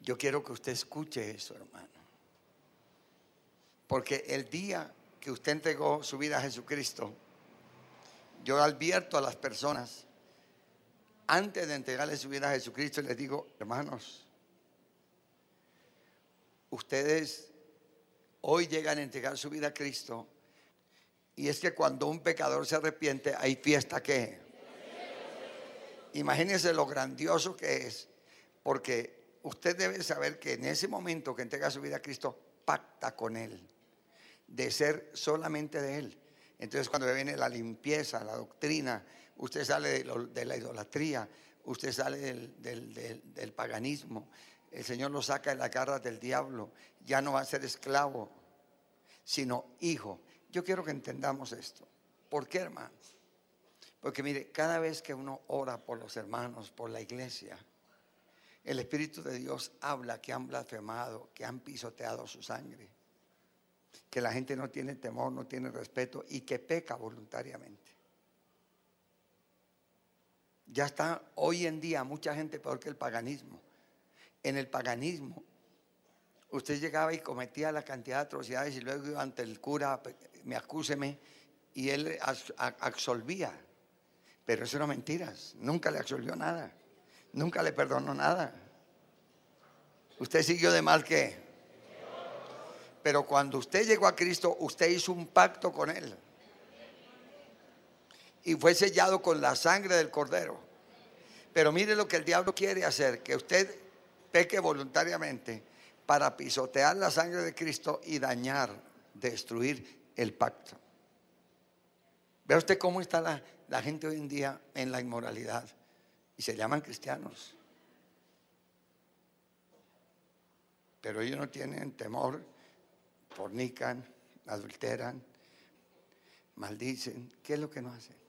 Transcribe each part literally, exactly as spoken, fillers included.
Yo quiero que usted escuche eso, hermano. Porque el día que usted entregó su vida a Jesucristo, yo advierto a las personas, antes de entregarle su vida a Jesucristo, les digo, hermanos, ustedes hoy llegan a entregar su vida a Cristo, y es que cuando un pecador se arrepiente, hay fiesta que. Imagínense lo grandioso que es, porque usted debe saber que en ese momento que entrega su vida a Cristo, pacta con Él, de ser solamente de Él. Entonces cuando viene la limpieza, la doctrina, usted sale de, lo, de la idolatría, usted sale del, del, del, del paganismo, el Señor lo saca de las garras del diablo, ya no va a ser esclavo, sino hijo. Yo quiero que entendamos esto. ¿Por qué, hermano? Porque mire, cada vez que uno ora por los hermanos, por la iglesia, el Espíritu de Dios habla que han blasfemado, que han pisoteado su sangre, que la gente no tiene temor, no tiene respeto y que peca voluntariamente. Ya está hoy en día mucha gente peor que el paganismo. En el paganismo usted llegaba y cometía la cantidad de atrocidades y luego iba ante el cura, me acúseme, y él absolvía. Pero eso eran mentiras, nunca le absolvió nada, nunca le perdonó nada. Usted siguió de mal que. Pero cuando usted llegó a Cristo, usted hizo un pacto con Él y fue sellado con la sangre del Cordero. Pero mire lo que el diablo quiere hacer, que usted peque voluntariamente para pisotear la sangre de Cristo y dañar, destruir el pacto. Vea usted cómo está la, la gente hoy en día en la inmoralidad y se llaman cristianos, pero ellos no tienen temor, fornican, adulteran, maldicen. ¿Qué es lo que no hacen?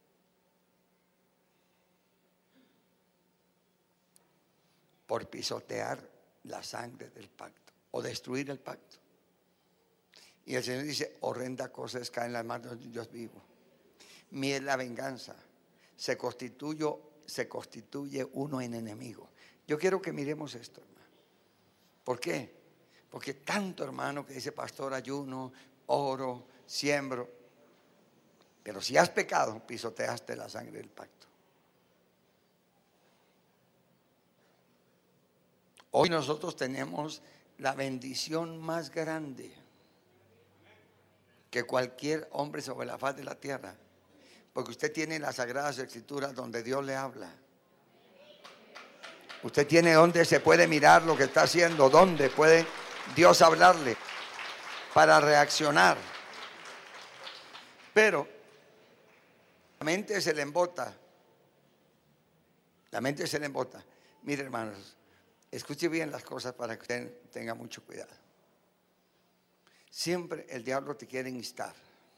Por pisotear la sangre del pacto o destruir el pacto. Y el Señor dice, horrenda cosa es caer en las manos de un Dios vivo. Mía es la venganza. Se constituye, se constituye uno en enemigo. Yo quiero que miremos esto, hermano. ¿Por qué? Porque tanto, hermano, que dice pastor, ayuno, oro, siembro. Pero si has pecado, pisoteaste la sangre del pacto. Hoy nosotros tenemos la bendición más grande que cualquier hombre sobre la faz de la tierra, porque usted tiene las Sagradas Escrituras donde Dios le habla. Usted tiene donde se puede mirar lo que está haciendo, donde puede Dios hablarle para reaccionar. Pero la mente se le embota. La mente se le embota. Mire, hermanos, escuche bien las cosas para que usted tenga mucho cuidado. Siempre el diablo te quiere instar.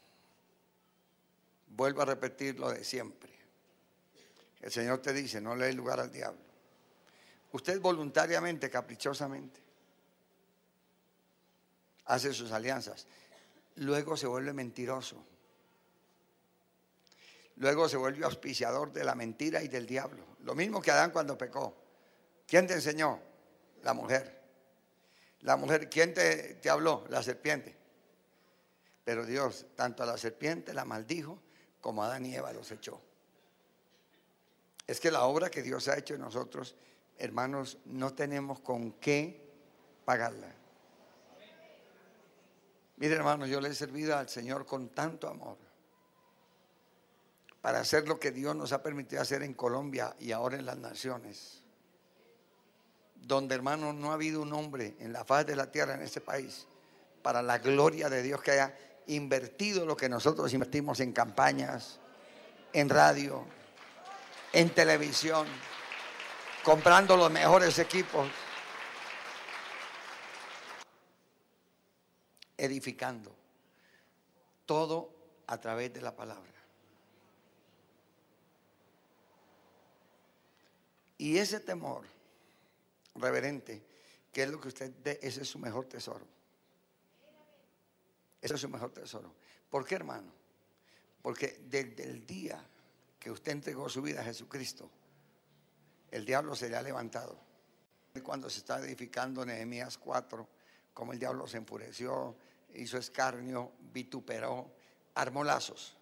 Vuelvo a repetir lo de siempre. El Señor te dice, no le dé lugar al diablo. Usted voluntariamente, caprichosamente, hace sus alianzas. Luego se vuelve mentiroso. Luego se vuelve auspiciador de la mentira y del diablo. Lo mismo que Adán cuando pecó. ¿Quién te enseñó? La mujer. La mujer, ¿quién te, te habló? La serpiente. Pero Dios, tanto a la serpiente la maldijo, como a Adán y Eva los echó. Es que la obra que Dios ha hecho en nosotros, hermanos, no tenemos con qué pagarla. Mire, hermano, yo le he servido al Señor con tanto amor para hacer lo que Dios nos ha permitido hacer en Colombia y ahora en las naciones, donde, hermano, no ha habido un hombre en la faz de la tierra en este país, para la gloria de Dios, que haya invertido lo que nosotros invertimos en campañas, en radio, en televisión, comprando los mejores equipos, edificando, todo a través de la palabra. Y ese temor reverente, que es lo que usted dé, ese es su mejor tesoro. Ese es su mejor tesoro. ¿Por qué, hermano? Porque desde el día que usted entregó su vida a Jesucristo, el diablo se le ha levantado. Cuando se está edificando Nehemías cuatro, como el diablo se enfureció, hizo escarnio, vituperó, armó lazos.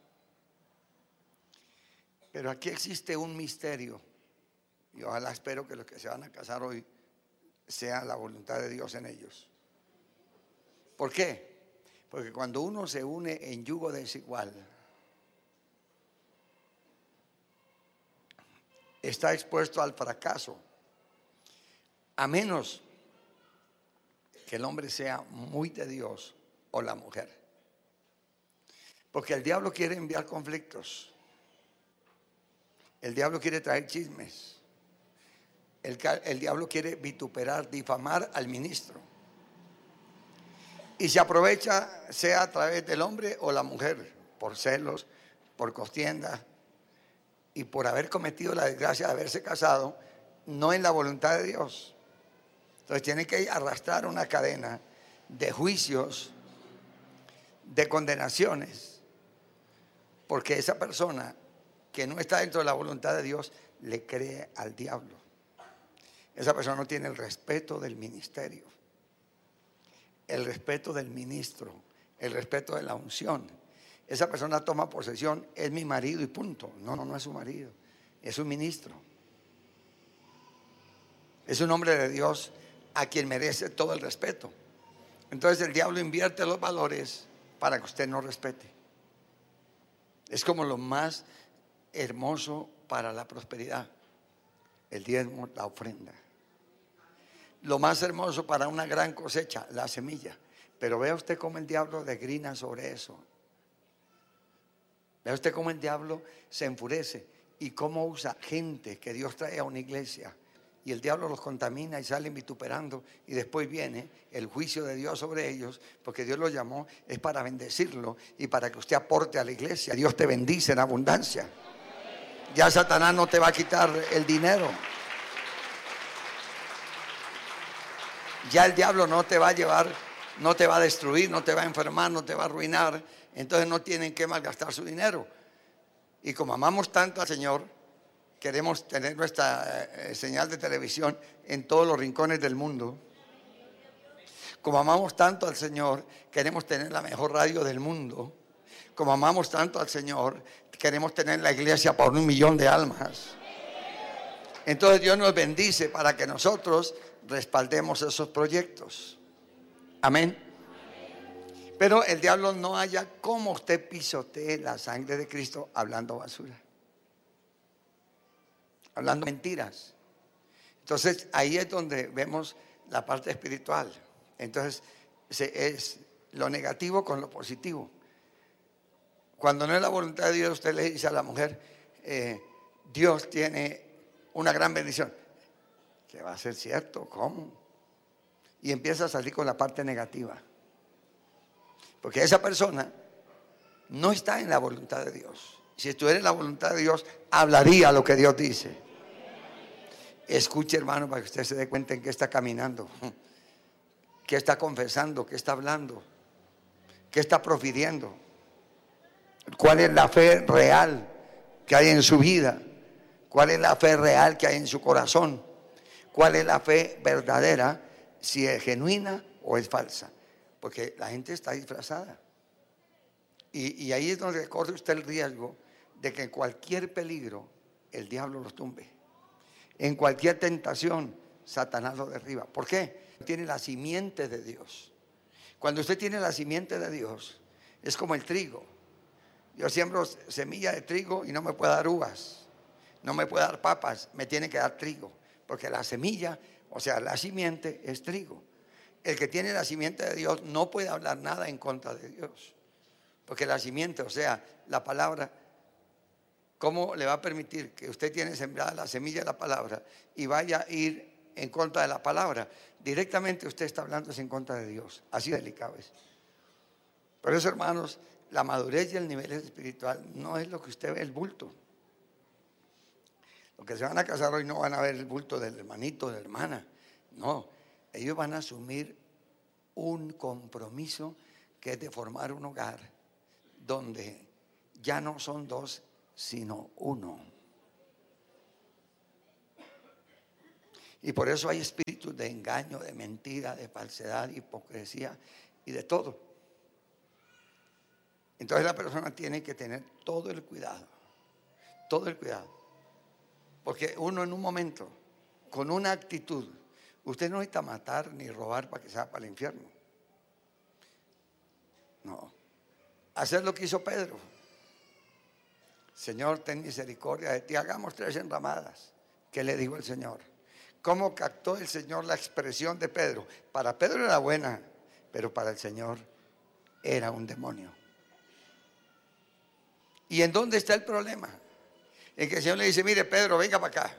Pero aquí existe un misterio, y ojalá espero que los que se van a casar hoy sea la voluntad de Dios en ellos. ¿Por qué? Porque cuando uno se une en yugo desigual, está expuesto al fracaso, a menos que el hombre sea muy de Dios o la mujer. Porque el diablo quiere enviar conflictos. El diablo quiere traer chismes. El, el diablo quiere vituperar, difamar al ministro. Y se aprovecha, sea a través del hombre o la mujer, por celos, por contienda y por haber cometido la desgracia de haberse casado, no en la voluntad de Dios. Entonces tiene que arrastrar una cadena de juicios, de condenaciones, porque esa persona que no está dentro de la voluntad de Dios le cree al diablo. Esa persona no tiene el respeto del ministerio, el respeto del ministro, el respeto de la unción. Esa persona toma posesión, es mi marido y punto. No, no, no es su marido, es un ministro. Es un hombre de Dios a quien merece todo el respeto. Entonces el diablo invierte los valores para que usted no respete. Es como lo más hermoso para la prosperidad: el diezmo, la ofrenda. Lo más hermoso para una gran cosecha, la semilla. Pero vea usted cómo el diablo degrina sobre eso. Vea usted cómo el diablo se enfurece y cómo usa gente que Dios trae a una iglesia, y el diablo los contamina y salen vituperando, y después viene el juicio de Dios sobre ellos, porque Dios los llamó es para bendecirlo y para que usted aporte a la iglesia. Dios te bendice en abundancia. Ya Satanás no te va a quitar el dinero. Ya el diablo no te va a llevar, no te va a destruir, no te va a enfermar, no te va a arruinar. Entonces no tienen que malgastar su dinero. Y como amamos tanto al Señor, queremos tener nuestra eh, señal de televisión en todos los rincones del mundo. Como amamos tanto al Señor, queremos tener la mejor radio del mundo. Como amamos tanto al Señor, queremos tener la iglesia por un millón de almas. Entonces Dios nos bendice para que nosotros respaldemos esos proyectos. Amén. Pero el diablo no haya cómo usted pisotee la sangre de Cristo hablando basura, hablando mentiras. Entonces ahí es donde vemos la parte espiritual. Entonces es lo negativo con lo positivo. Cuando no es la voluntad de Dios, usted le dice a la mujer, eh, Dios tiene una gran bendición. ¿Qué va a ser cierto? ¿Cómo? Y empieza a salir con la parte negativa. Porque esa persona no está en la voluntad de Dios. Si estuviera en la voluntad de Dios, hablaría lo que Dios dice. Escuche, hermano, para que usted se dé cuenta en qué está caminando, qué está confesando, qué está hablando, qué está profiriendo, cuál es la fe real que hay en su vida, cuál es la fe real que hay en su corazón, cuál es la fe verdadera, si es genuina o es falsa. Porque la gente está disfrazada. Y, y ahí es donde corre usted el riesgo de que en cualquier peligro el diablo los tumbe. En cualquier tentación, Satanás lo derriba. ¿Por qué? Tiene la simiente de Dios. Cuando usted tiene la simiente de Dios, es como el trigo. Yo siembro semilla de trigo y no me puede dar uvas, no me puede dar papas, me tiene que dar trigo. Porque la semilla, o sea, la simiente es trigo. El que tiene la simiente de Dios no puede hablar nada en contra de Dios. Porque la simiente, o sea, la palabra, ¿cómo le va a permitir que usted tiene sembrada la semilla de la palabra y vaya a ir en contra de la palabra? Directamente usted está hablando en contra de Dios. Así de delicado es. Por eso, hermanos, la madurez y el nivel espiritual no es lo que usted ve, el bulto. Los que se van a casar hoy no van a ver el bulto del hermanito, de la hermana. No, ellos van a asumir un compromiso que es de formar un hogar donde ya no son dos, sino uno. Y por eso hay espíritus de engaño, de mentira, de falsedad, de hipocresía y de todo. Entonces la persona tiene que tener todo el cuidado, todo el cuidado. Porque uno en un momento, con una actitud, usted no necesita matar ni robar para que se vaya para el infierno. No. Hacer lo que hizo Pedro. Señor, ten misericordia de ti, hagamos tres enramadas. ¿Qué le dijo el Señor? ¿Cómo captó el Señor la expresión de Pedro? Para Pedro era buena, pero para el Señor era un demonio. ¿Y en dónde está el problema? En que el Señor le dice, mire Pedro, venga para acá.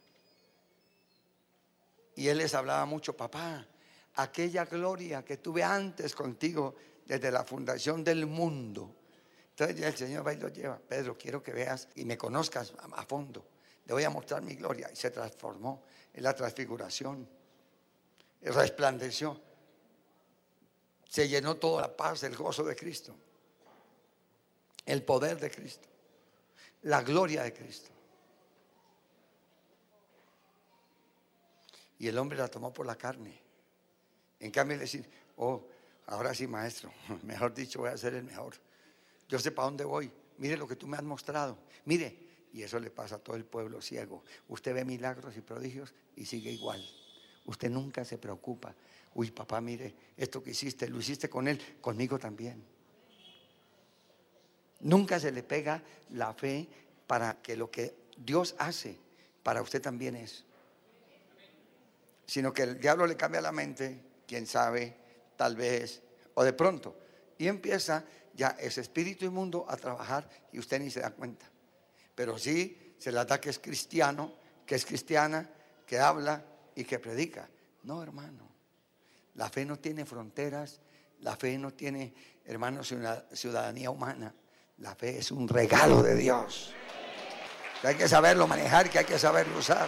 Y él les hablaba mucho, papá, aquella gloria que tuve antes contigo desde la fundación del mundo. Entonces ya el Señor va y lo lleva. Pedro, quiero que veas y me conozcas a fondo. Te voy a mostrar mi gloria. Y se transformó en la transfiguración. Resplandeció. Se llenó toda la paz, el gozo de Cristo. El poder de Cristo. La gloria de Cristo. Y el hombre la tomó por la carne. En cambio le decía, oh, ahora sí maestro, mejor dicho voy a ser el mejor. Yo sé para dónde voy, mire lo que tú me has mostrado, mire. Y eso le pasa a todo el pueblo ciego. Usted ve milagros y prodigios y sigue igual. Usted nunca se preocupa. Uy, papá, mire, esto que hiciste, lo hiciste con él, conmigo también. Nunca se le pega la fe para que lo que Dios hace para usted también es. Sino que el diablo le cambia la mente, quién sabe, tal vez, o de pronto. Y empieza ya ese espíritu inmundo a trabajar y usted ni se da cuenta. Pero sí se le da que es cristiano, que es cristiana, que habla y que predica. No, hermano. La fe no tiene fronteras. La fe no tiene, hermano, ciudadanía humana. La fe es un regalo de Dios. Que hay que saberlo manejar, que hay que saberlo usar.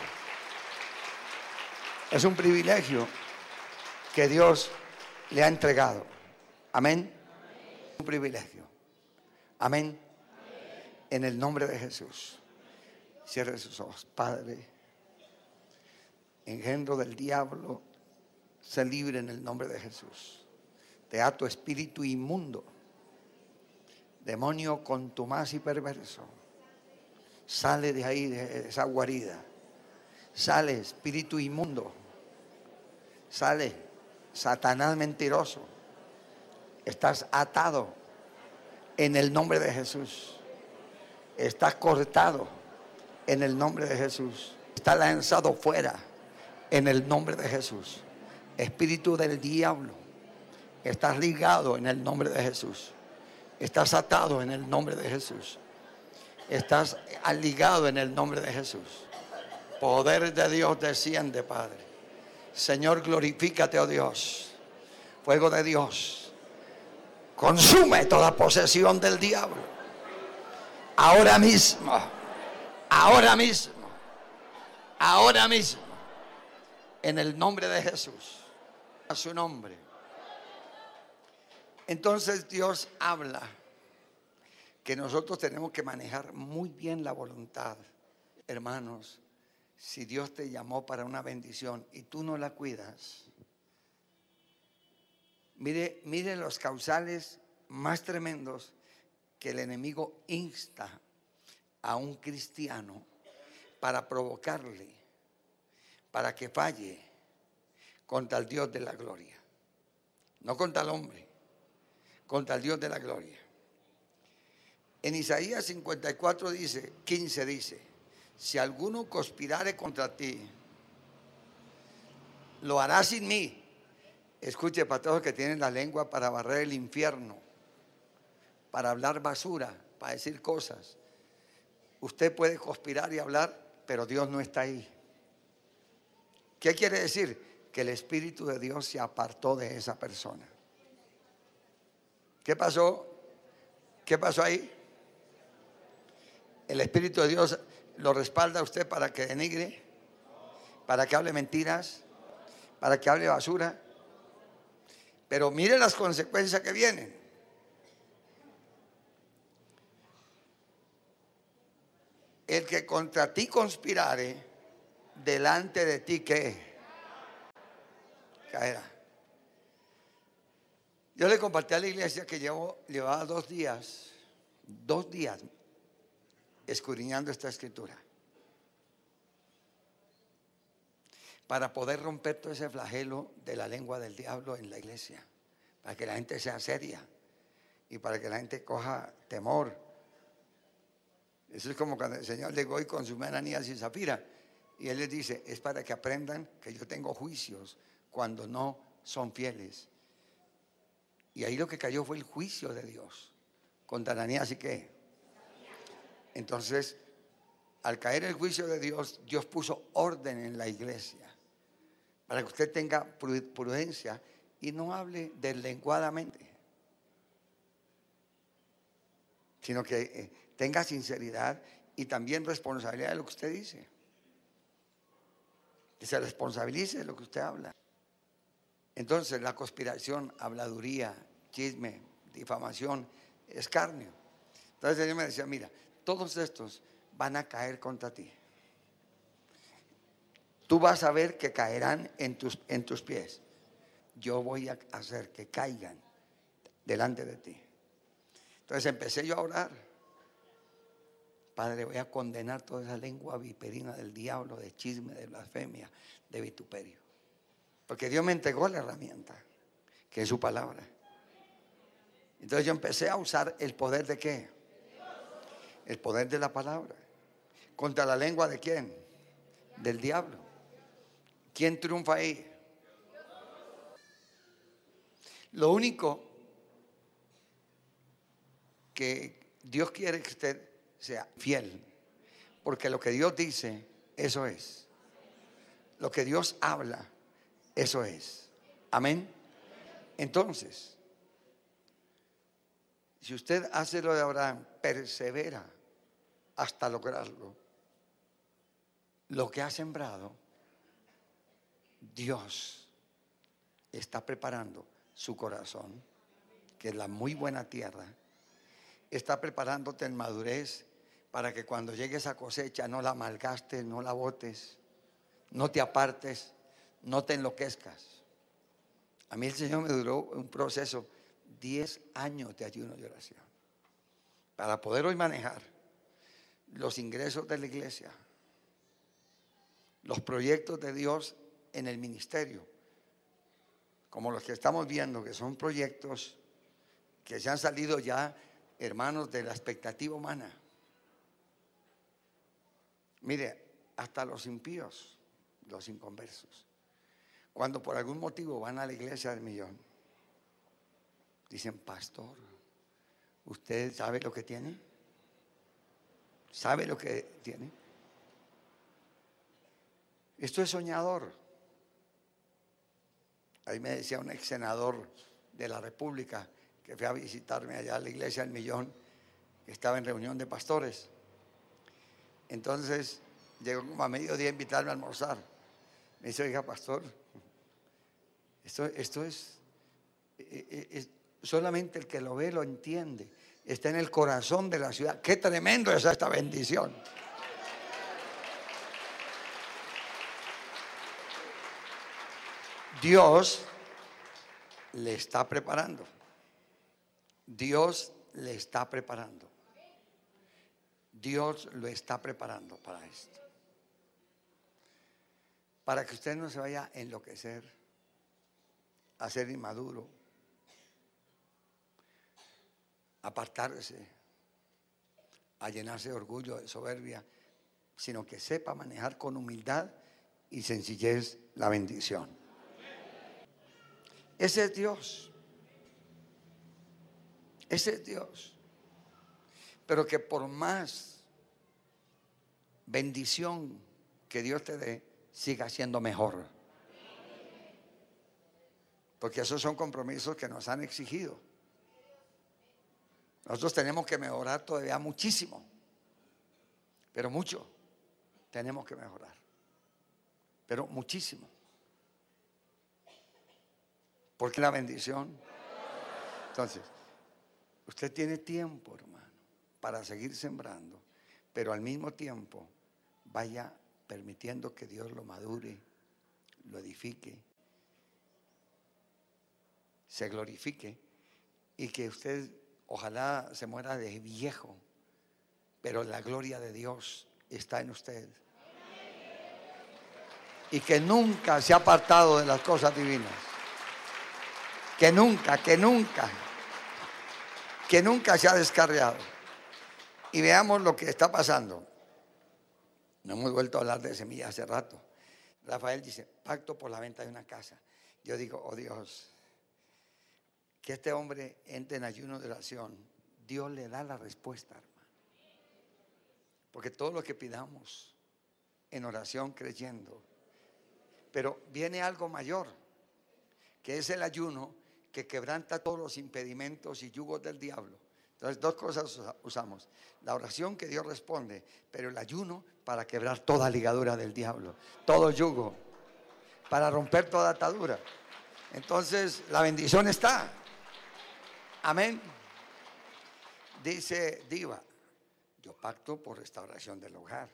Es un privilegio que Dios le ha entregado. Amén. Un privilegio. Amén. En el nombre de Jesús. Cierre sus ojos. Padre, engendro del diablo, sé libre en el nombre de Jesús. Te ato espíritu inmundo, demonio contumaz y perverso. Sale de ahí, de esa guarida. Sale espíritu inmundo. Sale Satanás mentiroso. Estás atado en el nombre de Jesús. Estás cortado en el nombre de Jesús. Está lanzado fuera en el nombre de Jesús. Espíritu del diablo, estás ligado en el nombre de Jesús. Estás atado en el nombre de Jesús. Estás ligado en el nombre de Jesús. Poder de Dios desciende, Padre. Señor, glorifícate, oh Dios. Fuego de Dios, consume toda posesión del diablo. Ahora mismo, ahora mismo, ahora mismo, en el nombre de Jesús, a su nombre. Entonces Dios habla que nosotros tenemos que manejar muy bien la voluntad. Hermanos, si Dios te llamó para una bendición y tú no la cuidas, mire, mire los causales más tremendos que el enemigo insta a un cristiano para provocarle, para que falle contra el Dios de la gloria. No contra el hombre, contra el Dios de la gloria. En Isaías cincuenta y cuatro dice, quince dice, si alguno conspirare contra ti, lo hará sin mí. Escuche, para todos que tienen la lengua para barrer el infierno, para hablar basura, para decir cosas. Usted puede conspirar y hablar, pero Dios no está ahí. ¿Qué quiere decir? Que el Espíritu de Dios se apartó de esa persona. ¿Qué pasó? ¿Qué pasó ahí? El Espíritu de Dios lo respalda a usted para que denigre, para que hable mentiras, para que hable basura. Pero mire las consecuencias que vienen. El que contra ti conspirare, delante de ti, ¿qué? Caerá. Yo le compartí a la iglesia que llevo, llevaba dos días, dos días escudriñando esta escritura para poder romper todo ese flagelo de la lengua del diablo en la iglesia, para que la gente sea seria y para que la gente coja temor. Eso es como cuando el Señor llegó y consumió a Ananías y Zafira, y Él les dice, es para que aprendan que yo tengo juicios cuando no son fieles. Y ahí lo que cayó fue el juicio de Dios contra Ananías y qué. Entonces, al caer el juicio de Dios, Dios puso orden en la iglesia para que usted tenga prudencia y no hable deslenguadamente, sino que eh, tenga sinceridad y también responsabilidad de lo que usted dice. Que se responsabilice de lo que usted habla. Entonces, la conspiración, habladuría, chisme, difamación, escarnio. Entonces el Señor me decía, mira, todos estos van a caer contra ti. Tú vas a ver que caerán en tus, en tus pies. Yo voy a hacer que caigan delante de ti. Entonces empecé yo a orar. Padre, voy a condenar toda esa lengua viperina del diablo, de chisme, de blasfemia, de vituperio. Porque Dios me entregó la herramienta, que es su palabra. Entonces yo empecé a usar el poder de qué? El poder de la palabra. ¿Contra la lengua de quién? Del diablo. ¿Quién triunfa ahí? Lo único que Dios quiere que usted sea fiel, porque lo que Dios dice, eso es. Lo que Dios habla, eso es. Amén. Entonces, si usted hace lo de Abraham, persevera hasta lograrlo, lo que ha sembrado, Dios está preparando su corazón, que es la muy buena tierra. Está preparándote en madurez para que cuando llegue esa cosecha no la malgastes, no la botes, no te apartes, no te enloquezcas. A mí el Señor me duró un proceso, diez años de ayuno y oración, para poder hoy manejar los ingresos de la iglesia, los proyectos de Dios en el ministerio, como los que estamos viendo, que son proyectos que se han salido ya, hermanos, de la expectativa humana. Mire, hasta los impíos, los inconversos, cuando por algún motivo van a la iglesia del millón, dicen, pastor, ¿usted sabe lo que tiene? ¿Sabe lo que tiene? Esto es soñador. Ahí me decía un ex senador de la República que fue a visitarme allá a la iglesia del millón, que estaba en reunión de pastores. Entonces llegó como a mediodía a invitarme a almorzar. Me dice, oiga, pastor, esto, esto es, es, es solamente el que lo ve lo entiende. Está en el corazón de la ciudad. Qué tremendo es esta bendición. Dios le está preparando. Dios le está preparando. Dios lo está preparando para esto. Para que usted no se vaya a enloquecer, a ser inmaduro, a apartarse, a llenarse de orgullo, de soberbia, sino que sepa manejar con humildad y sencillez la bendición. Ese es Dios. Ese es Dios. Pero que por más bendición que Dios te dé, siga siendo mejor. Porque esos son compromisos que nos han exigido. Nosotros tenemos que mejorar todavía muchísimo. Pero mucho tenemos que mejorar. Pero muchísimo. Porque la bendición. Entonces, usted tiene tiempo, hermano, para seguir sembrando, pero al mismo tiempo vaya permitiendo que Dios lo madure, lo edifique, se glorifique y que usted ojalá se muera de viejo, pero la gloria de Dios está en usted. Y que nunca se ha apartado de las cosas divinas. Que nunca, que nunca, que nunca se ha descarriado. Y veamos lo que está pasando. No hemos vuelto a hablar de semilla hace rato. Rafael dice, pacto por la venta de una casa. Yo digo, oh Dios, que este hombre entre en ayuno de oración. Dios le da la respuesta, hermano. Porque todo lo que pidamos en oración creyendo. Pero viene algo mayor, que es el ayuno que quebranta todos los impedimentos y yugos del diablo. Entonces, dos cosas usamos. La oración que Dios responde, pero el ayuno para quebrar toda ligadura del diablo, todo yugo, para romper toda atadura. Entonces, la bendición está. Amén. Dice Diva, yo pacto por restauración del hogar.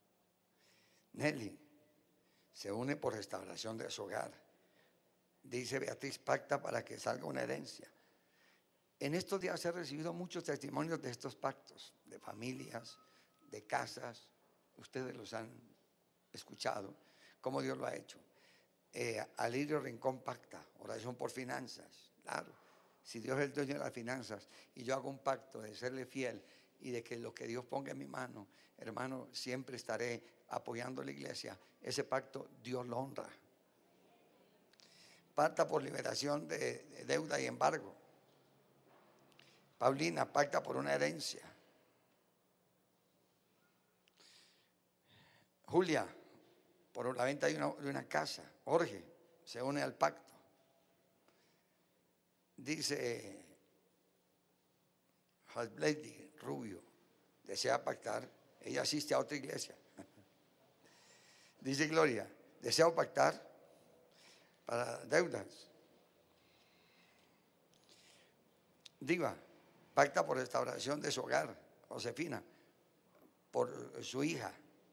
Nelly se une por restauración de su hogar. Dice Beatriz, pacta para que salga una herencia. En estos días he recibido muchos testimonios de estos pactos, de familias, de casas. Ustedes los han escuchado, cómo Dios lo ha hecho. Eh, Alirio Rincón pacta, oración por finanzas. Claro, si Dios es el dueño de las finanzas y yo hago un pacto de serle fiel y de que lo que Dios ponga en mi mano, hermano, siempre estaré apoyando a la iglesia. Ese pacto Dios lo honra. Pacta por liberación de deuda y embargo. Paulina pacta por una herencia. Julia por la venta de una, de una casa. Jorge se une al pacto. Dice Hasblady Rubio, desea pactar. Ella asiste a otra iglesia. Dice Gloria, deseo pactar para deudas. Diva, pacta por restauración de su hogar. Josefina, por su hija.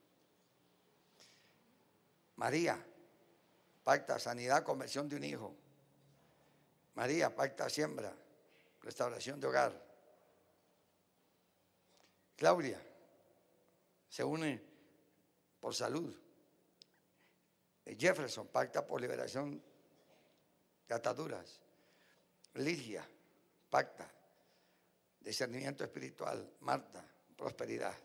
María, pacta sanidad, conversión de un hijo. María, pacta siembra, restauración de hogar. Claudia, se une por salud. Jefferson, pacta por liberación de ataduras. Ligia, pacta, discernimiento espiritual. Marta, prosperidad.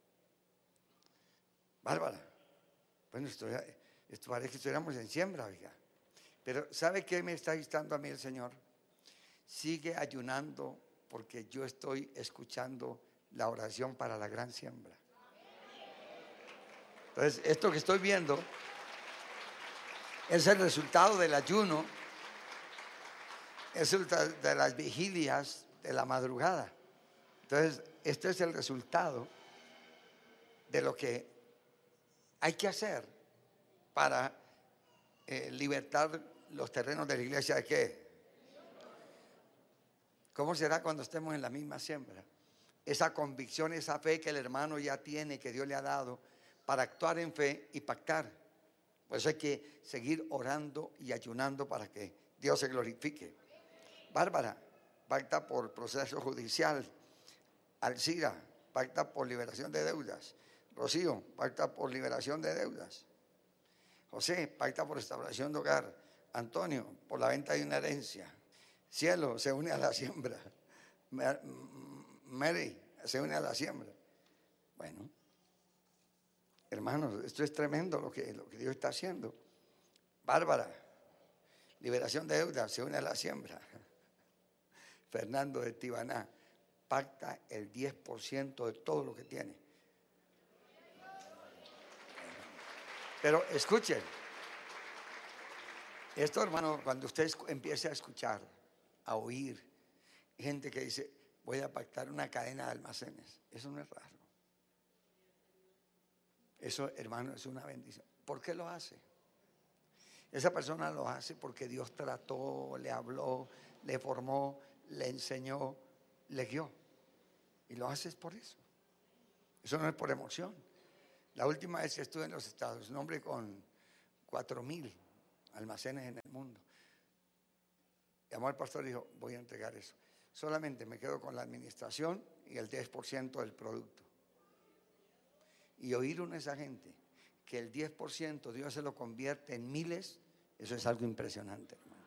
Bárbara, bueno, esto, esto parece que estuviéramos en siembra, oiga. Pero ¿sabe qué me está instando a mí el Señor? Sigue ayunando porque yo estoy escuchando la oración para la gran siembra. Entonces, esto que estoy viendo es el resultado del ayuno, es el de las vigilias de la madrugada. Entonces, este es el resultado de lo que hay que hacer para eh, libertar los terrenos de la iglesia. ¿De qué? ¿Cómo será cuando estemos en la misma siembra? Esa convicción, esa fe que el hermano ya tiene, que Dios le ha dado, para actuar en fe y pactar. Por eso hay que seguir orando y ayunando para que Dios se glorifique. Bárbara, pacta por proceso judicial. Alcira, pacta por liberación de deudas. Rocío, pacta por liberación de deudas. José, pacta por restauración de hogar. Antonio, por la venta de una herencia. Cielo, se une a la siembra. Mary, se une a la siembra. Bueno, hermanos, esto es tremendo lo que, lo que Dios está haciendo. Bárbara, liberación de deudas, se une a la siembra. Fernando de Tibaná, pacta el diez por ciento de todo lo que tiene. Pero escuchen, esto, hermano, cuando usted empiece a escuchar, a oír gente que dice, voy a pactar una cadena de almacenes, eso no es raro. Eso, hermano, es una bendición. ¿Por qué lo hace? Esa persona lo hace porque Dios trató, le habló, le formó, le enseñó, le guió. Y lo haces por eso. Eso no es por emoción. La última vez que estuve en los Estados, un hombre con cuatro mil almacenes en el mundo. Llamó al pastor y dijo, voy a entregar eso. Solamente me quedo con la administración y el diez por ciento del producto. Y oír a esa gente que el diez por ciento Dios se lo convierte en miles, eso es algo impresionante, hermano.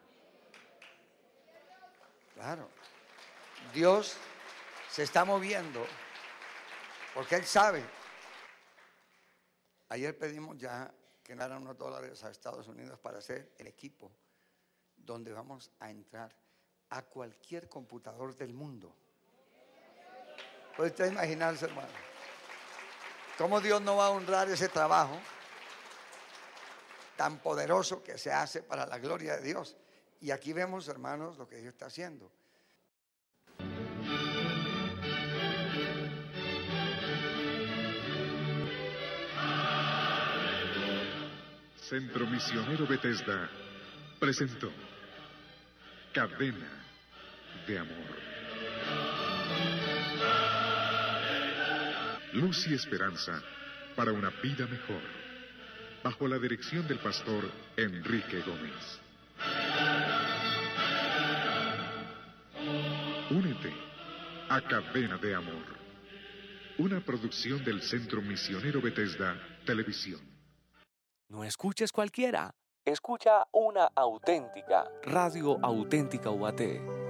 Claro. Dios se está moviendo porque Él sabe. Ayer pedimos ya que nos dieran unos dólares a Estados Unidos para hacer el equipo donde vamos a entrar a cualquier computador del mundo. ¿Puede usted imaginarse, hermano? ¿Cómo Dios no va a honrar ese trabajo tan poderoso que se hace para la gloria de Dios? Y aquí vemos, hermanos, lo que Dios está haciendo. Centro Misionero Bethesda presentó Cadena de Amor. Luz y esperanza para una vida mejor, bajo la dirección del pastor Enrique Gómez. Únete a Cadena de Amor, una producción del Centro Misionero Bethesda Televisión. No escuches cualquiera, escucha una auténtica, Radio Auténtica U A T.